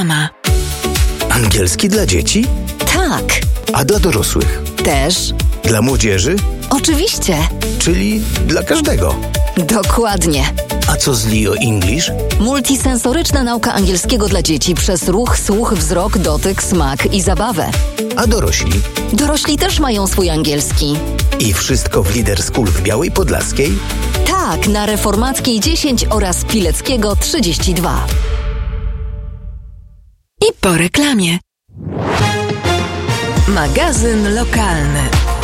Angielski dla dzieci? Tak. A dla dorosłych? Też. Dla młodzieży? Oczywiście. Czyli dla każdego. Dokładnie. A co z Leo English? Multisensoryczna nauka angielskiego dla dzieci przez ruch, słuch, wzrok, dotyk, smak i zabawę. A dorośli? Dorośli też mają swój angielski. I wszystko w Leader School w Białej Podlaskiej? Tak, na Reformackiej 10 oraz Pileckiego 32. I po reklamie. Magazyn lokalny.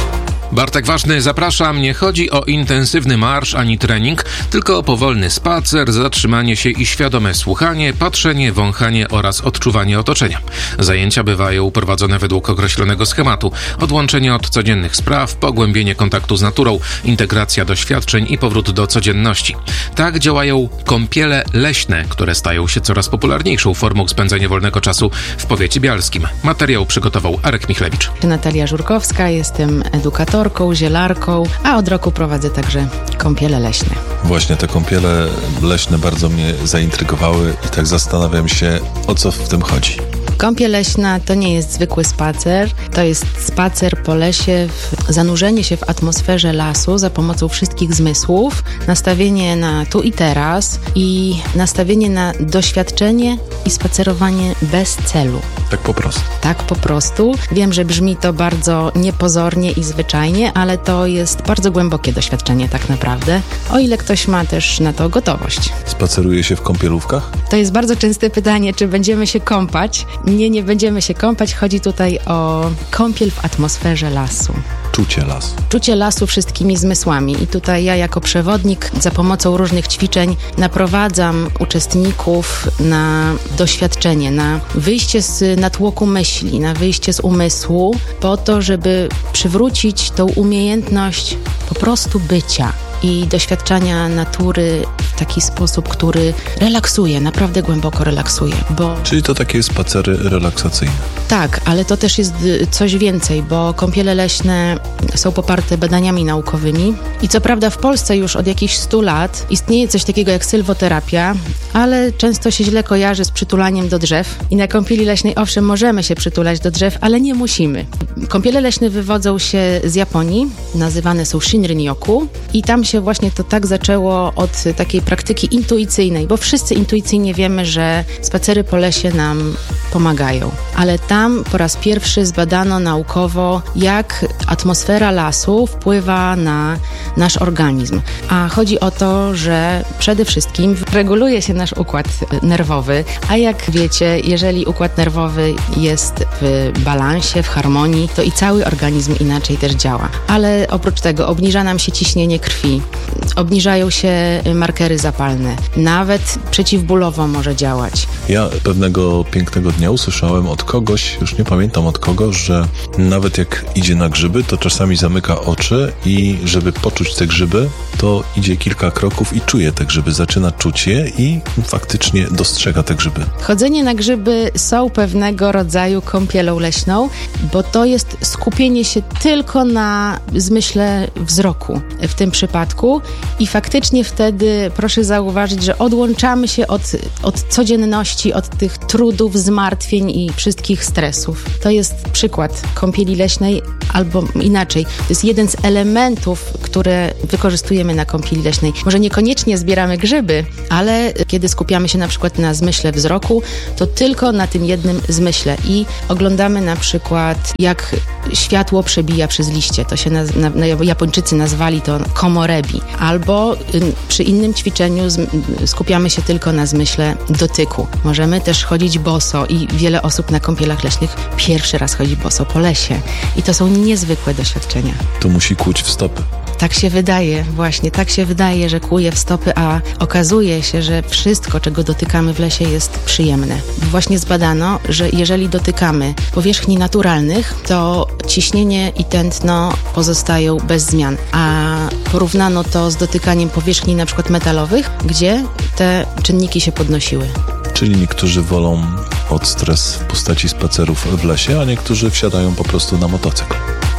Bartek Ważny, zapraszam. Nie chodzi o intensywny marsz ani trening, tylko o powolny spacer, zatrzymanie się i świadome słuchanie, patrzenie, wąchanie oraz odczuwanie otoczenia. Zajęcia bywają prowadzone według określonego schematu. Odłączenie od codziennych spraw, pogłębienie kontaktu z naturą, integracja doświadczeń i powrót do codzienności. Tak działają kąpiele leśne, które stają się coraz popularniejszą formą spędzania wolnego czasu w powiecie bialskim. Materiał przygotował Arek Michlewicz. Natalia Żurkowska, jestem edukatorką, zielarką, a od roku prowadzę także kąpiele leśne. Właśnie te kąpiele leśne bardzo mnie zaintrygowały i tak zastanawiam się, o co w tym chodzi. Kąpiel leśna to nie jest zwykły spacer, to jest spacer po lesie, zanurzenie się w atmosferze lasu za pomocą wszystkich zmysłów, nastawienie na tu i teraz i nastawienie na doświadczenie i spacerowanie bez celu. Tak po prostu. Tak po prostu. Wiem, że brzmi to bardzo niepozornie i zwyczajnie, ale to jest bardzo głębokie doświadczenie tak naprawdę, o ile ktoś ma też na to gotowość. Spaceruje się w kąpielówkach? To jest bardzo częste pytanie, czy będziemy się kąpać. Nie będziemy się kąpać. Chodzi tutaj o kąpiel w atmosferze lasu. Czucie lasu. Czucie lasu wszystkimi zmysłami. I tutaj ja jako przewodnik za pomocą różnych ćwiczeń naprowadzam uczestników na doświadczenie, na wyjście z natłoku myśli, na wyjście z umysłu, po to, żeby przywrócić tą umiejętność po prostu bycia i doświadczania natury w taki sposób, który relaksuje, naprawdę głęboko relaksuje. Czyli to takie spacery relaksacyjne. Tak, ale to też jest coś więcej, bo kąpiele leśne są poparte badaniami naukowymi i co prawda w Polsce już od jakichś 100 lat istnieje coś takiego jak sylwoterapia, ale często się źle kojarzy z przytulaniem do drzew i na kąpieli leśnej owszem możemy się przytulać do drzew, ale nie musimy. Kąpiele leśne wywodzą się z Japonii, nazywane są Shinrin-yoku i tam się właśnie to tak zaczęło od takiej praktyki intuicyjnej, bo wszyscy intuicyjnie wiemy, że spacery po lesie nam pomagają. Ale tam po raz pierwszy zbadano naukowo, jak atmosfera lasu wpływa na nasz organizm. A chodzi o to, że przede wszystkim reguluje się nasz układ nerwowy, a jak wiecie, jeżeli układ nerwowy jest w balansie, w harmonii, to i cały organizm inaczej też działa. Ale oprócz tego obniża nam się ciśnienie krwi, obniżają się markery zapalne, nawet przeciwbólowo może działać. Ja pewnego pięknego dnia usłyszałem od kogoś, już nie pamiętam od kogo, że nawet jak idzie na grzyby, to czasami zamyka oczy i żeby poczuć te grzyby, to idzie kilka kroków i czuje te grzyby, zaczyna czuć je i faktycznie dostrzega te grzyby. Chodzenie na grzyby są pewnego rodzaju kąpielą leśną, bo to jest skupienie się tylko na zmyśle wzroku w tym przypadku i faktycznie wtedy proszę zauważyć, że odłączamy się od codzienności, od tych trudów, zmartwień i wszystkich stresów. To jest przykład kąpieli leśnej, albo inaczej. To jest jeden z elementów, które wykorzystujemy na kąpieli leśnej. Może niekoniecznie zbieramy grzyby, ale kiedy skupiamy się na przykład na zmyśle wzroku, to tylko na tym jednym zmyśle i oglądamy na przykład, jak światło przebija przez liście. To się Japończycy nazwali to komorebi. Albo przy innym ćwiczeniu skupiamy się tylko na zmyśle dotyku. Możemy też chodzić boso i wiele osób na kąpielach leśnych pierwszy raz chodzi boso po lesie. I to są niezwykłe doświadczenia. To musi kłuć w stopy. Tak się wydaje, właśnie, tak się wydaje, że kłuje w stopy, a okazuje się, że wszystko, czego dotykamy w lesie, jest przyjemne. Właśnie zbadano, że jeżeli dotykamy powierzchni naturalnych, to ciśnienie i tętno pozostają bez zmian, a porównano to z dotykaniem powierzchni na przykład metalowych, gdzie te czynniki się podnosiły. Czyli niektórzy wolą odstres w postaci spacerów w lesie, a niektórzy wsiadają po prostu na motocykl.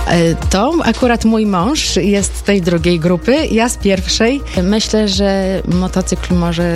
To akurat mój mąż jest z tej drugiej grupy, ja z pierwszej. Myślę, że motocykl może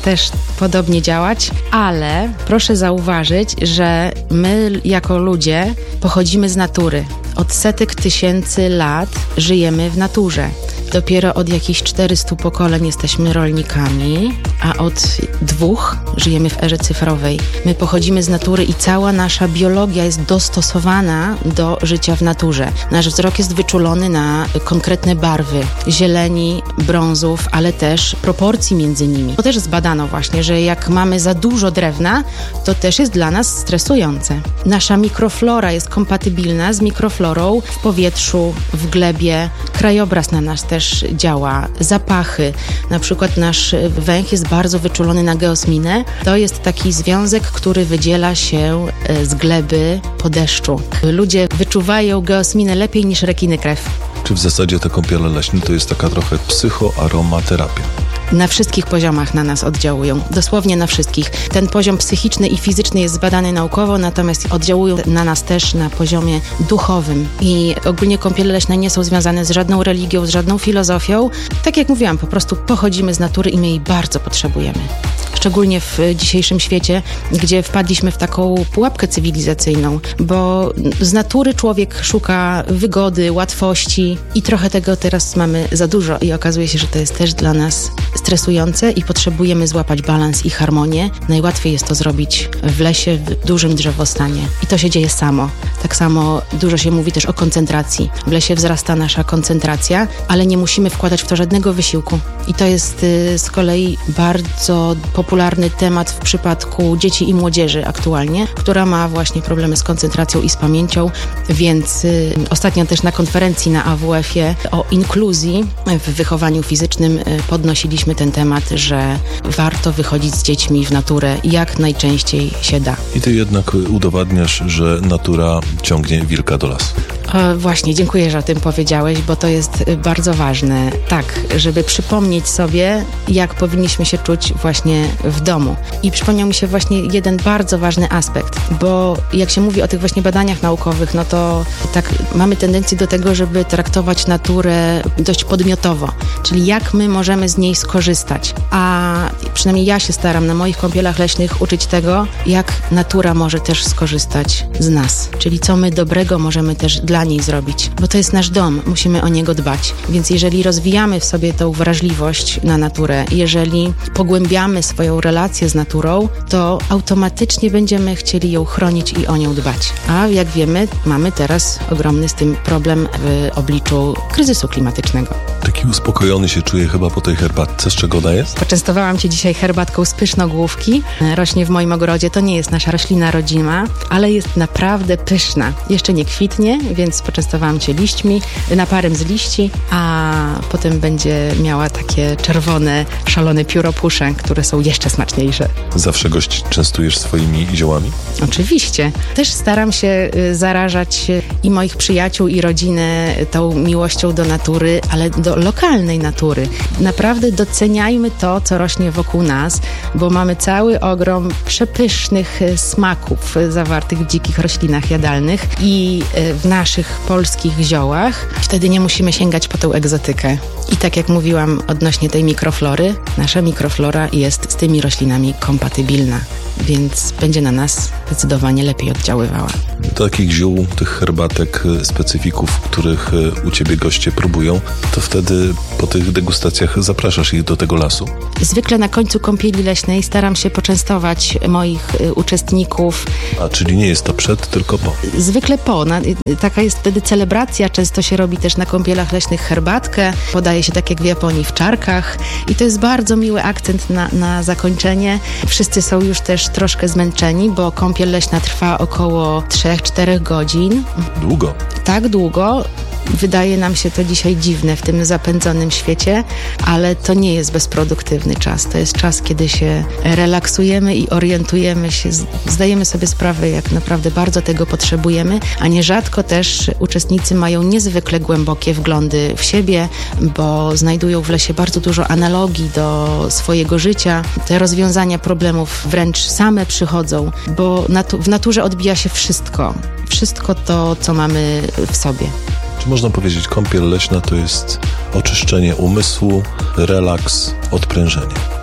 też podobnie działać, ale proszę zauważyć, że my jako ludzie pochodzimy z natury. Od setek tysięcy lat żyjemy w naturze. Dopiero od jakichś 400 pokoleń jesteśmy rolnikami, a od 2 żyjemy w erze cyfrowej. My pochodzimy z natury i cała nasza biologia jest dostosowana do życia w naturze. Nasz wzrok jest wyczulony na konkretne barwy, zieleni, brązów, ale też proporcji między nimi. To też zbadano właśnie, że jak mamy za dużo drewna, to też jest dla nas stresujące. Nasza mikroflora jest kompatybilna z mikroflorą w powietrzu, w glebie. Krajobraz na nas też działa, zapachy. Na przykład nasz węch jest bardzo wyczulony na geosminę. To jest taki związek, który wydziela się z gleby po deszczu. Ludzie wyczuwają geosminę lepiej niż rekiny krew. Czy w zasadzie te kąpiele leśne to jest taka trochę psychoaromaterapia? Na wszystkich poziomach na nas oddziałują. Dosłownie na wszystkich. Ten poziom psychiczny i fizyczny jest zbadany naukowo, natomiast oddziałują na nas też na poziomie duchowym. I ogólnie kąpiele leśne nie są związane z żadną religią, z żadną filozofią. Tak jak mówiłam, po prostu pochodzimy z natury i my jej bardzo potrzebujemy. Szczególnie w dzisiejszym świecie, gdzie wpadliśmy w taką pułapkę cywilizacyjną, bo z natury człowiek szuka wygody, łatwości i trochę tego teraz mamy za dużo i okazuje się, że to jest też dla nas stresujące i potrzebujemy złapać balans i harmonię. Najłatwiej jest to zrobić w lesie, w dużym drzewostanie i to się dzieje samo. Tak samo dużo się mówi też o koncentracji. W lesie wzrasta nasza koncentracja, ale nie musimy wkładać w to żadnego wysiłku. I to jest z kolei bardzo popularny temat w przypadku dzieci i młodzieży aktualnie, która ma właśnie problemy z koncentracją i z pamięcią, więc ostatnio też na konferencji na AWF-ie o inkluzji w wychowaniu fizycznym podnosiliśmy ten temat, że warto wychodzić z dziećmi w naturę jak najczęściej się da. I ty jednak udowadniasz, że natura ciągnie wilka do lasu. Właśnie, dziękuję, że o tym powiedziałeś, bo to jest bardzo ważne. Tak, żeby przypomnieć sobie, jak powinniśmy się czuć właśnie w domu. I przypomniał mi się właśnie jeden bardzo ważny aspekt, bo jak się mówi o tych właśnie badaniach naukowych, no to tak mamy tendencję do tego, żeby traktować naturę dość podmiotowo, czyli jak my możemy z niej skorzystać. A przynajmniej ja się staram na moich kąpielach leśnych uczyć tego, jak natura może też skorzystać z nas, czyli co my dobrego możemy też dla niej zrobić, bo to jest nasz dom, musimy o niego dbać. Więc jeżeli rozwijamy w sobie tą wrażliwość na naturę, jeżeli pogłębiamy swoją relację z naturą, to automatycznie będziemy chcieli ją chronić i o nią dbać. A jak wiemy, mamy teraz ogromny z tym problem w obliczu kryzysu klimatycznego. Taki uspokojony się czuję chyba po tej herbatce. Z czego ona jest? Poczęstowałam Cię dzisiaj herbatką z pyšnogłówki. Rośnie w moim ogrodzie. To nie jest nasza roślina rodzima, ale jest naprawdę pyszna. Jeszcze nie kwitnie, więc poczęstowałam Cię liśćmi, naparem z liści, a potem będzie miała takie czerwone, szalone pióropusze, które są jeszcze smaczniejsze. Zawsze gości częstujesz swoimi ziołami? Oczywiście. Też staram się zarażać i moich przyjaciół, i rodzinę tą miłością do natury, ale do lokalnej natury. Naprawdę doceniajmy to, co rośnie wokół nas, bo mamy cały ogrom przepysznych smaków zawartych w dzikich roślinach jadalnych i w naszych polskich ziołach. Wtedy nie musimy sięgać po tą egzotykę. I tak jak mówiłam odnośnie tej mikroflory, nasza mikroflora jest z tymi roślinami kompatybilna, więc będzie na nas zdecydowanie lepiej oddziaływała. Takich ziół, tych herbatek, specyfików, których u Ciebie goście próbują, to wtedy po tych degustacjach zapraszasz ich do tego lasu? Zwykle na końcu kąpieli leśnej staram się poczęstować moich uczestników. A czyli nie jest to przed, tylko po? Zwykle po. Taka jest wtedy celebracja. Często się robi też na kąpielach leśnych herbatkę. Podaje się tak jak w Japonii w czarkach. I to jest bardzo miły akcent na zakończenie. Wszyscy są już też troszkę zmęczeni, bo kąpiel leśna trwa około 3-4 godzin. Długo. Tak długo. Wydaje nam się to dzisiaj dziwne w tym zapędzonym świecie, ale to nie jest bezproduktywny czas. To jest czas, kiedy się relaksujemy i orientujemy się, zdajemy sobie sprawę, jak naprawdę bardzo tego potrzebujemy, a nierzadko też uczestnicy mają niezwykle głębokie wglądy w siebie, bo znajdują w lesie bardzo dużo analogii do swojego życia. Te rozwiązania problemów wręcz same przychodzą, bo w naturze odbija się wszystko. Wszystko to, co mamy w sobie. Czy można powiedzieć, kąpiel leśna to jest oczyszczenie umysłu, relaks, odprężenie?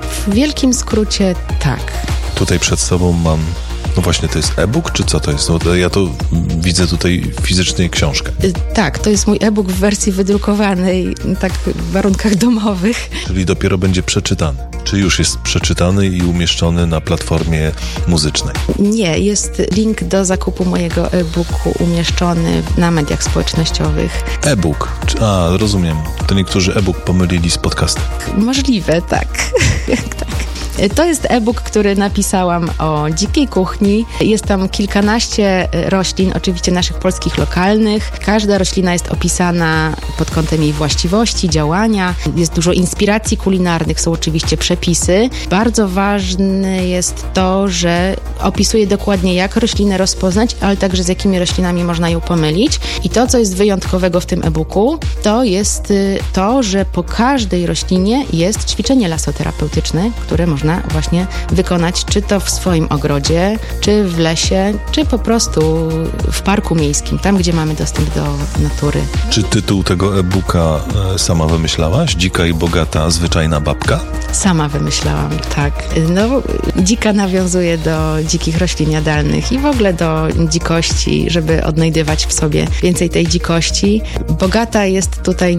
W wielkim skrócie tak. Tutaj przed sobą mam, no właśnie, to jest e-book, czy co to jest? No, ja to widzę tutaj fizycznie książkę. Tak, to jest mój e-book w wersji wydrukowanej, tak w warunkach domowych. Czyli dopiero będzie przeczytany. Czy już jest przeczytany i umieszczony na platformie muzycznej? Nie, jest link do zakupu mojego e-booku umieszczony na mediach społecznościowych. E-book. Rozumiem. To niektórzy e-book pomylili z podcastem. Możliwe, tak. Tak. To jest e-book, który napisałam o dzikiej kuchni. Jest tam kilkanaście roślin, oczywiście naszych polskich, lokalnych. Każda roślina jest opisana pod kątem jej właściwości, działania. Jest dużo inspiracji kulinarnych, są oczywiście przepisy. Bardzo ważne jest to, że opisuje dokładnie, jak roślinę rozpoznać, ale także z jakimi roślinami można ją pomylić. I to, co jest wyjątkowego w tym e-booku, to jest to, że po każdej roślinie jest ćwiczenie lasoterapeutyczne, które można właśnie wykonać, czy to w swoim ogrodzie, czy w lesie, czy po prostu w parku miejskim, tam, gdzie mamy dostęp do natury. Czy tytuł tego e-booka sama wymyślałaś? Dzika i bogata, zwyczajna babka? Sama wymyślałam, tak. No, dzika nawiązuje do dzikich roślin jadalnych i w ogóle do dzikości, żeby odnajdywać w sobie więcej tej dzikości. Bogata jest tutaj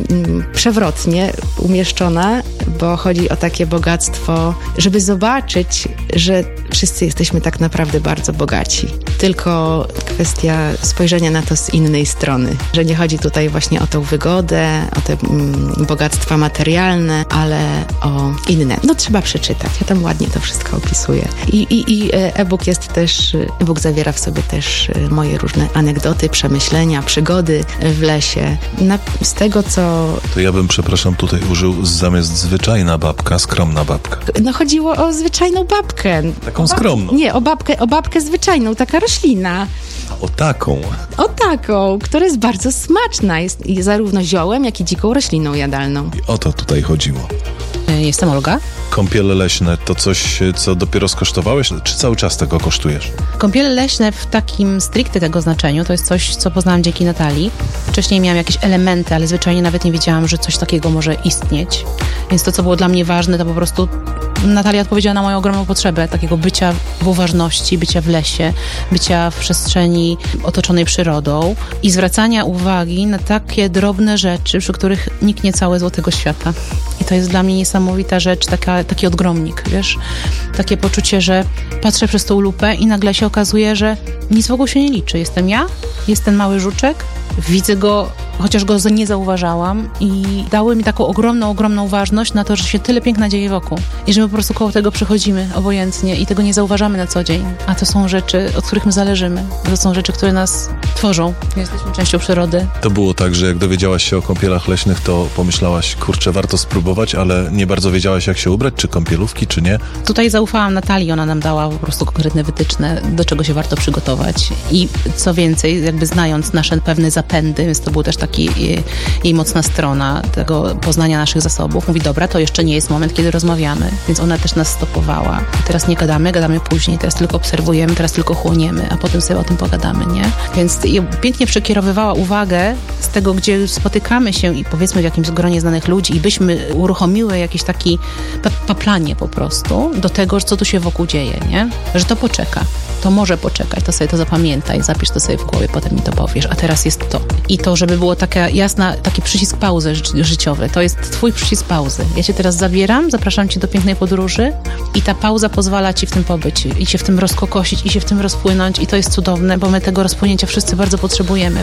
przewrotnie umieszczona, bo chodzi o takie bogactwo, żeby zobaczyć, że wszyscy jesteśmy tak naprawdę bardzo bogaci. Tylko kwestia spojrzenia na to z innej strony. Że nie chodzi tutaj właśnie o tą wygodę, o te bogactwa materialne, ale o inne. No trzeba przeczytać. Ja tam ładnie to wszystko opisuję. I e-book jest też, e-book zawiera w sobie też moje różne anegdoty, przemyślenia, przygody w lesie. Z tego, co... To ja bym, przepraszam, tutaj użył zamiast zwyczajna babka, skromna babka. No chodziło o zwyczajną babkę. Taką skromną? Nie, o babkę zwyczajną, taka roślina. O taką? O taką, która jest bardzo smaczna. Jest zarówno ziołem, jak i dziką rośliną jadalną. I o to tutaj chodziło. Jestem Olga. Kąpiele leśne to coś, co dopiero skosztowałeś, czy cały czas tego kosztujesz? Kąpiele leśne w takim stricte tego znaczeniu to jest coś, co poznałam dzięki Natalii. Wcześniej miałam jakieś elementy, ale zwyczajnie nawet nie wiedziałam, że coś takiego może istnieć. Więc to, co było dla mnie ważne, to po prostu Natalia odpowiedziała na moją ogromną potrzebę takiego bycia w uważności, bycia w lesie, bycia w przestrzeni otoczonej przyrodą i zwracania uwagi na takie drobne rzeczy, przy których niknie całe złotego świata. I to jest dla mnie niesamowita rzecz, taki odgromnik, wiesz? Takie poczucie, że patrzę przez tą lupę i nagle się okazuje, że nic wokół się nie liczy. Jestem ja, jest ten mały żuczek, widzę go, chociaż go nie zauważałam i dały mi taką ogromną ważność na to, że się tyle piękna dzieje wokół i że my po prostu koło tego przechodzimy obojętnie i tego nie zauważamy na co dzień, a to są rzeczy, od których my zależymy. To są rzeczy, które nas tworzą. Jesteśmy częścią przyrody. To było tak, że jak dowiedziałaś się o kąpielach leśnych, to pomyślałaś, kurczę, warto spróbować, ale nie bardzo wiedziałaś, jak się ubrać, czy kąpielówki, czy nie? Tutaj zaufałam Natalii, ona nam dała po prostu konkretne wytyczne, do czego się warto przygotować i co więcej, jakby znając nasze pewne zapędy, więc to był też taki jej mocna strona tego poznania naszych zasobów. Mówi, dobra, to jeszcze nie jest moment, kiedy rozmawiamy, więc ona też nas stopowała. Teraz nie gadamy później, teraz tylko obserwujemy, teraz tylko chłoniemy, a potem sobie o tym pogadamy, nie? Więc pięknie przekierowywała uwagę z tego, gdzie spotykamy się i powiedzmy w jakimś gronie znanych ludzi i byśmy uruchomiły jakieś taki paplanie po prostu do tego, co tu się wokół dzieje, nie? Że to poczeka. To może poczekać, to sobie to zapamiętaj, zapisz to sobie w głowie, potem mi to powiesz, a teraz jest to. I to, żeby było taka jasna, taki przycisk pauzy życiowy, to jest twój przycisk pauzy. Ja cię teraz zabieram, zapraszam cię do pięknej podróży i ta pauza pozwala ci w tym pobyć i się w tym rozkokosić i się w tym rozpłynąć i to jest cudowne, bo my tego rozpłynięcia wszyscy bardzo potrzebujemy.